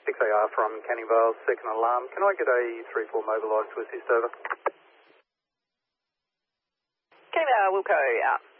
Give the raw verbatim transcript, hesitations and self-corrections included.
six A R from Canning Vale, second alarm. Can I get a three four mobilised to assist, over? Canning Vale, Wilco, out.